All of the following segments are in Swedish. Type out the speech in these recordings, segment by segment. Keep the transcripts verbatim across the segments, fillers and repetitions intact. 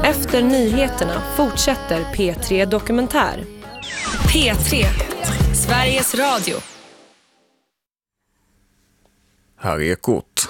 Efter nyheterna fortsätter P tre Dokumentär. P tre, Sveriges Radio. Här är Ekot.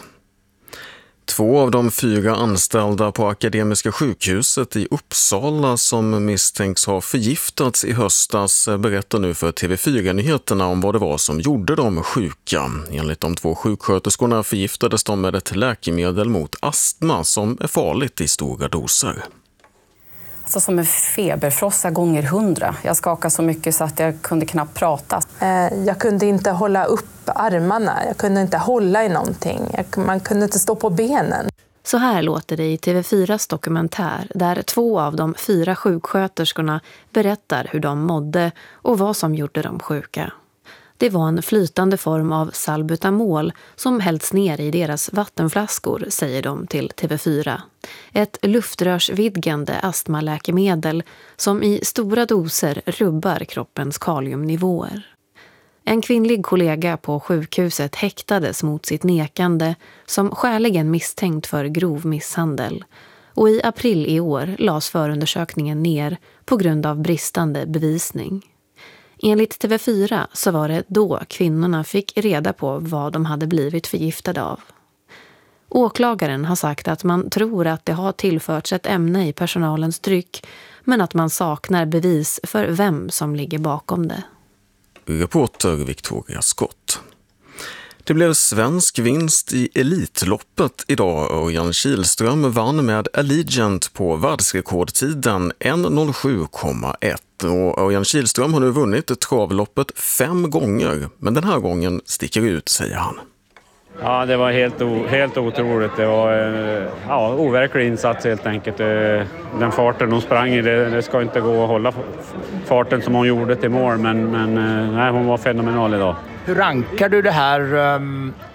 Två av de fyra anställda på Akademiska sjukhuset i Uppsala som misstänks ha förgiftats i höstas berättar nu för T V fyra-nyheterna om vad det var som gjorde dem sjuka. Enligt de två sjuksköterskorna förgiftades de med ett läkemedel mot astma som är farligt i stora doser. Alltså som en feberfrossa gånger hundra. Jag skakade så mycket så att jag kunde knappt prata. Jag kunde inte hålla upp armarna. Jag kunde inte hålla i någonting. Man kunde inte stå på benen. Så här låter det i T V fyras dokumentär där två av de fyra sjuksköterskorna berättar hur de mådde och vad som gjorde dem sjuka. Det var en flytande form av salbutamol som hällts ner i deras vattenflaskor, säger de till T V fyra. Ett luftrörsvidgande astmaläkemedel som i stora doser rubbar kroppens kaliumnivåer. En kvinnlig kollega på sjukhuset häktades mot sitt nekande som skäligen misstänkt för grov misshandel. Och i april i år lades förundersökningen ner på grund av bristande bevisning. Enligt T V fyra så var det då kvinnorna fick reda på vad de hade blivit förgiftade av. Åklagaren har sagt att man tror att det har tillförts ett ämne i personalens dryck, men att man saknar bevis för vem som ligger bakom det. Reporter Victoria Skott. Det blev svensk vinst i Elitloppet idag. Örjan Kihlström vann med Allegiant på världsrekordtiden en noll sju komma ett. Och Örjan Kihlström har nu vunnit travloppet fem gånger, men den här gången sticker ut, säger han. Ja, det var helt, o- helt otroligt. Det var en ja, overklig insats helt enkelt. Den farten hon sprang i, det, det ska inte gå att hålla farten som hon gjorde till mål, men, men nej, hon var fenomenal idag. Hur rankar du det här um,